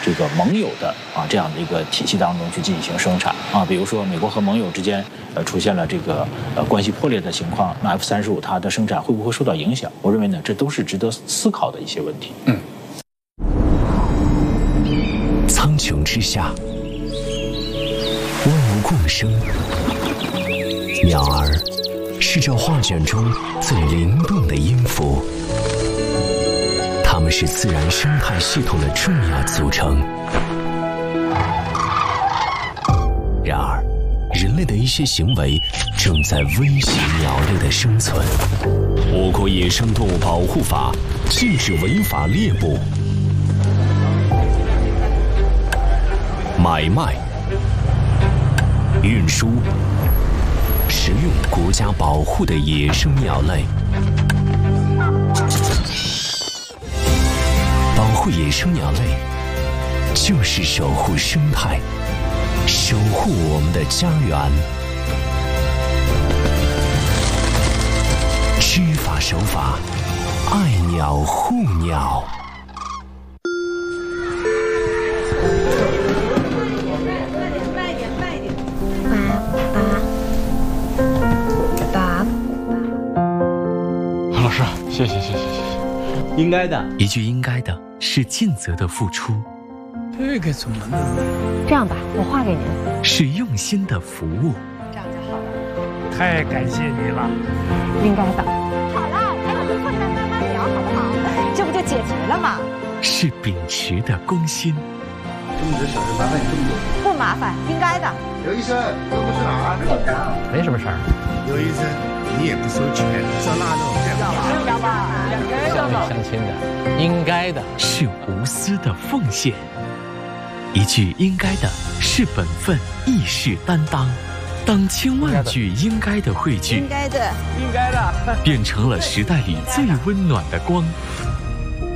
这个盟友的这样的一个体系当中去进行生产比如说美国和盟友之间出现了这个关系破裂的情况，那 F-35它的生产会不会受到影响？我认为呢，这都是值得思考的一些问题。 苍穹之下，万物共生，鸟儿是这画卷中最灵动的音符，它们是自然生态系统的重要组成。然而，人类的一些行为正在威胁鸟类的生存。我国野生动物保护法禁止违法猎捕、买卖、运输、食用国家保护的野生鸟类。保护野生鸟类，就是守护生态，守护我们的家园。知法守法，爱鸟护鸟。 老师，谢谢，应该的。 一句应该的是尽责的付出， 这个怎么弄？ 这样吧，我画给您。 是用心的服务。 这样就好了。 太感谢你了。 应该的。好了，还有个困难慢慢聊，好不好？这不就解决了吗？ 是秉持的公心。 这么多小事麻烦你这么多？ 不麻烦，应该的。 刘医生，这不是哪儿？ 没什么事儿。 刘医生，你也不收钱，上腊肉。 相亲的，应该的， 是无私的奉献。一句应该的是本分，义士担当。当千万句应该的汇聚， 应该的， 应该的， 变成了时代里最温暖的光。